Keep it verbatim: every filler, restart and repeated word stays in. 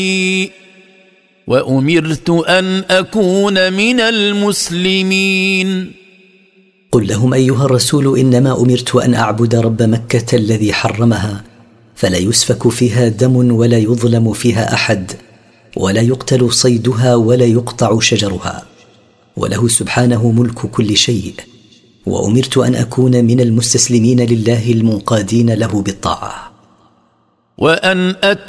وأمرت أن أكون من المسلمين. قل لهم أيها الرسول إنما أمرت أن أعبد رب مكة الذي حرمها فلا يسفك فيها دم ولا يظلم فيها أحد ولا يقتل صيدها ولا يقطع شجرها، وله سبحانه ملك كل شيء، وأمرت أن أكون من المستسلمين لله المنقادين له بالطاعة. وأن أتبع